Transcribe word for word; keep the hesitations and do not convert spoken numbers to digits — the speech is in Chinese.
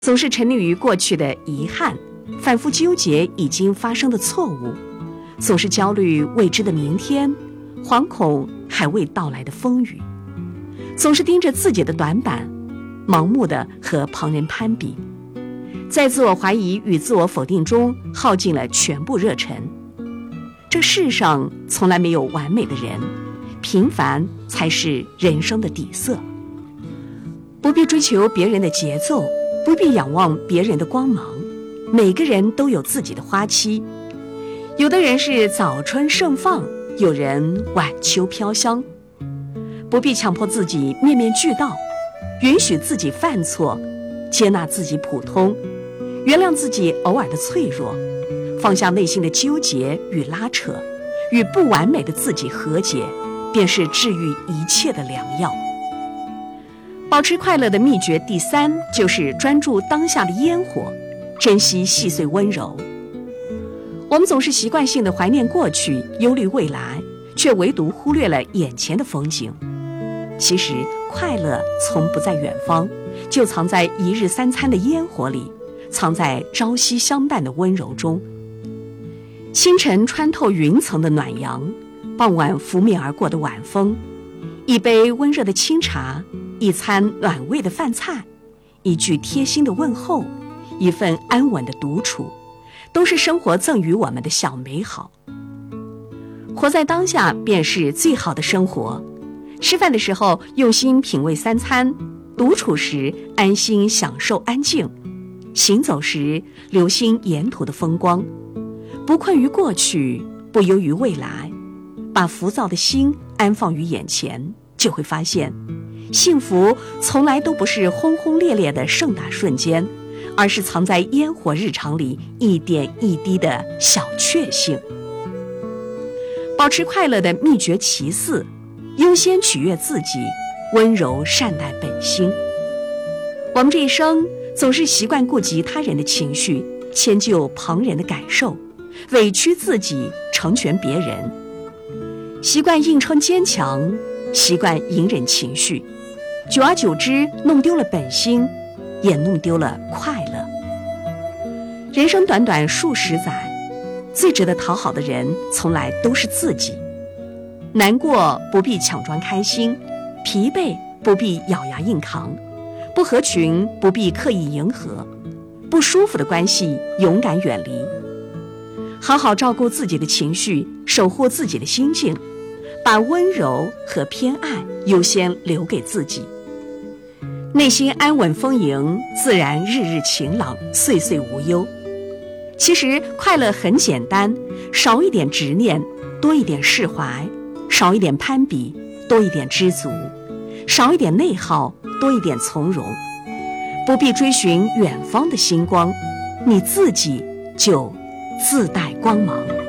总是沉溺于过去的遗憾，反复纠结已经发生的错误，总是焦虑未知的明天，惶恐还未到来的风雨，总是盯着自己的短板，盲目的和旁人攀比，在自我怀疑与自我否定中耗尽了全部热忱。这世上从来没有完美的人，平凡才是人生的底色。不必追求别人的节奏，不必仰望别人的光芒，每个人都有自己的花期，有的人是早春盛放，有人晚秋飘香。不必强迫自己面面俱到，允许自己犯错，接纳自己普通，原谅自己偶尔的脆弱，放下内心的纠结与拉扯，与不完美的自己和解，便是治愈一切的良药。保持快乐的秘诀第三，就是专注当下的烟火，珍惜细碎温柔。我们总是习惯性的怀念过去，忧虑未来，却唯独忽略了眼前的风景。其实快乐从不在远方，就藏在一日三餐的烟火里，藏在朝夕相伴的温柔中。清晨穿透云层的暖阳，傍晚拂面而过的晚风，一杯温热的清茶，一餐暖味的饭菜，一句贴心的问候，一份安稳的独处，都是生活赠予我们的小美好。活在当下便是最好的生活。吃饭的时候用心品味三餐，独处时安心享受安静，行走时留心沿途的风光，不困于过去，不忧于未来，把浮躁的心安放于眼前，就会发现幸福从来都不是轰轰烈烈的盛大瞬间，而是藏在烟火日常里一点一滴的小确幸。保持快乐的秘诀其四，优先取悦自己，温柔善待本心。我们这一生总是习惯顾及他人的情绪，迁就旁人的感受，委屈自己，成全别人，习惯硬撑坚强，习惯隐忍情绪，久而久之弄丢了本心，也弄丢了快乐。人生短短数十载，最值得讨好的人从来都是自己。难过不必强装开心，疲惫不必咬牙硬扛，不合群不必刻意迎合，不舒服的关系勇敢远离。好好照顾自己的情绪，守护自己的心境，把温柔和偏爱优先留给自己。内心安稳丰盈，自然日日晴朗，岁岁无忧。其实快乐很简单，少一点执念，多一点释怀，少一点攀比，多一点知足，少一点内耗，多一点从容。不必追寻远方的星光，你自己就自带光芒。